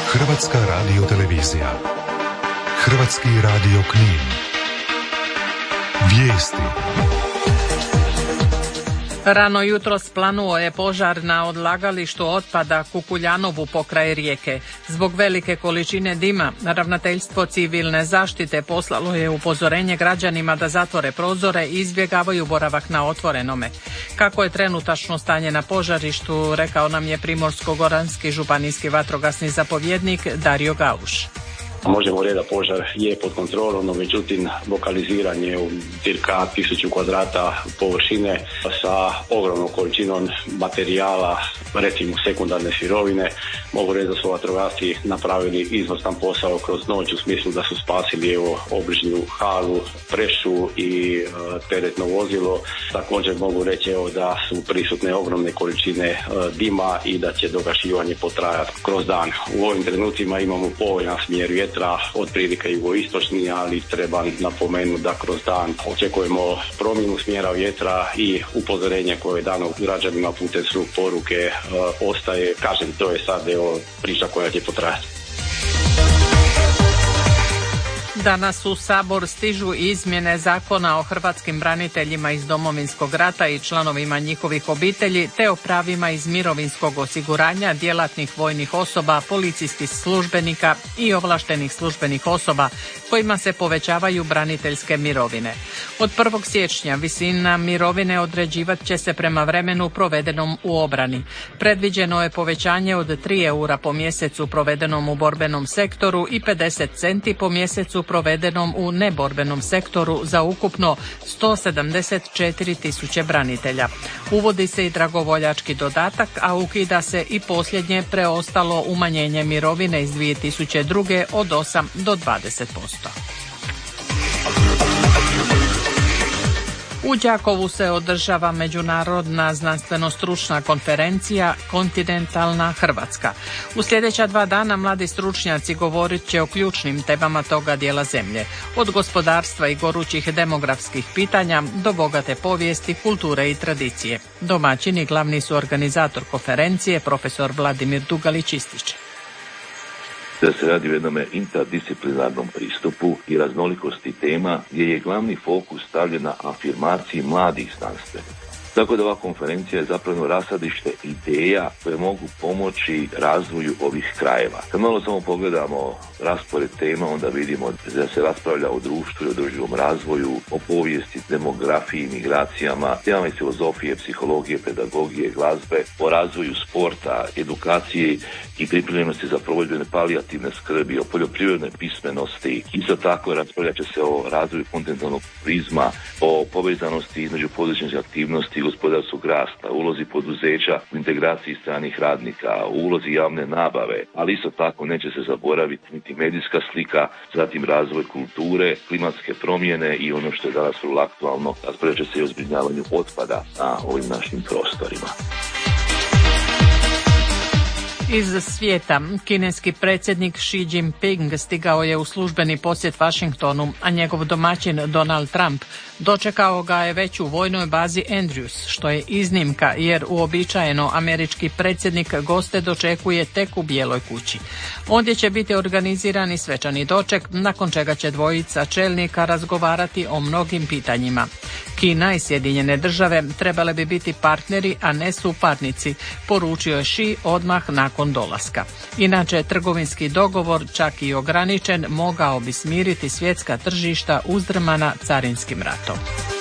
Hrvatska radiotelevizija. Hrvatski radio Knin. Vijesti. Rano jutros planuo je požar na odlagalištu otpada Kukuljanovu pokraj Rijeke. Zbog velike količine dima, Ravnateljstvo civilne zaštite poslalo je upozorenje građanima da zatvore prozore i izbjegavaju boravak na otvorenome. Kako je trenutačno stanje na požarištu, rekao nam je Primorsko-goranski županijski vatrogasni zapovjednik Dario Gauš. Možemo reći da požar je pod kontrolom, no međutim lokaliziran je u cirka 1000 kvadrata površine sa ogromnom količinom materijala, recimo sekundarne sirovine. Mogu reći da su vatrogasci napravili izvrstan posao kroz noć u smislu da su spasili obližnju halu, prešu i teretno vozilo. Također mogu reći da su prisutne ogromne količine dima i da će dogašivanje potrajati kroz dan. U ovim trenucima imamo povoljan smjer vjetra, otprilike jugoistočni, ali treba napomenuti da kroz dan očekujemo promjenu smjera vjetra i upozorenje koje je dano građanima putem slug poruke ostaje. Kažem, to je sad priča koja će potrajati. Danas u Sabor stižu izmjene Zakona o hrvatskim braniteljima iz Domovinskog rata i članovima njihovih obitelji, te o pravima iz mirovinskog osiguranja djelatnih vojnih osoba, policijskih službenika i ovlaštenih službenih osoba kojima se povećavaju braniteljske mirovine. Od 1. siječnja visina mirovine određivat će se prema vremenu provedenom u obrani. Predviđeno je povećanje od 3 eura po mjesecu provedenom u borbenom sektoru i 50 centi po mjesecu provedenom u neborbenom sektoru za ukupno 174 tisuće branitelja. Uvodi se i dragovoljački dodatak, a ukida se i posljednje preostalo umanjenje mirovine iz 2002. od 8 do 20%. U Đakovu se održava međunarodna znanstveno-stručna konferencija Kontinentalna Hrvatska. U sljedeća 2 dana mladi stručnjaci govorit će o ključnim temama toga dijela zemlje, od gospodarstva i gorućih demografskih pitanja do bogate povijesti, kulture i tradicije. Domaćin i glavni su organizator konferencije, profesor Vladimir Dugalić ističe da se radi o jednom interdisciplinarnom pristupu i raznolikosti tema gdje je glavni fokus stavljen na afirmaciji mladih znanstvenika. Tako da ova konferencija je zapravo rasadište ideja koje mogu pomoći razvoju ovih krajeva. Kad malo samo pogledamo raspored tema, onda vidimo da se raspravlja o društvu i održivom razvoju, o povijesti, demografiji, migracijama, temama iz filozofije, psihologije, pedagogije, glazbe, o razvoju sporta, edukacije i pripremljenosti za provođenje palijativne skrbi, o poljoprivrednoj pismenosti. Isto tako raspravljat će se o razvoju kontinentalnog turizma, o povezanosti između područnih aktivnosti i gospodarskog rasta, ulozi poduzeća u integraciji stranih radnika, u ulozi javne nabave, ali isto tako neće se zaboraviti niti medijska slika, zatim razvoj kulture, klimatske promjene i ono što je danas vrlo aktualno, raspravljat će se i o zbrinjavanju otpada na ovim našim prostorima. Iz svijeta, kineski predsjednik Xi Jinping stigao je u službeni posjet Washingtonu, a njegov domaćin Donald Trump dočekao ga je već u vojnoj bazi Andrews, što je iznimka jer uobičajeno američki predsjednik goste dočekuje tek u Bijeloj kući. Ondje će biti organizirani svečani doček, nakon čega će dvojica čelnika razgovarati o mnogim pitanjima. Kina i Sjedinjene države trebale bi biti partneri, a ne suparnici, poručio je Xi odmah nakon dolaska. Inače, trgovinski dogovor, čak i ograničen, mogao bi smiriti svjetska tržišta uzdrmana carinskim ratom.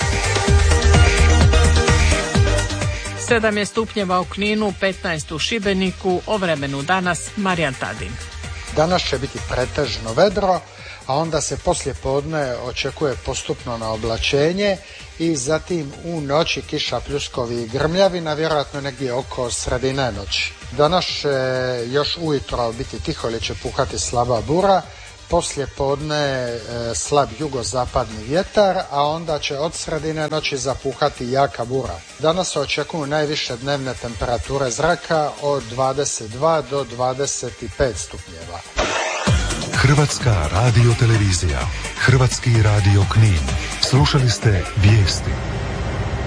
7 je stupnjeva u Kninu, 15 u Šibeniku, o vremenu danas Marijan Tadin. Danas će biti pretežno vedro, a onda se poslije podne očekuje postupno na oblačenje i zatim u noći kiša, pljuskovi i grmljavina, vjerojatno negdje oko sredine noći. Danas će još ujutro biti tiho ili će puhati slaba bura, poslije podne slab jugozapadni vjetar, a onda će od sredine noći zapuhati jaka bura. Danas se očekuju najviše dnevne temperature zraka od 22 do 25 stupnjeva. Hrvatska radiotelevizija, Hrvatski radio Knin. Slušali ste vijesti.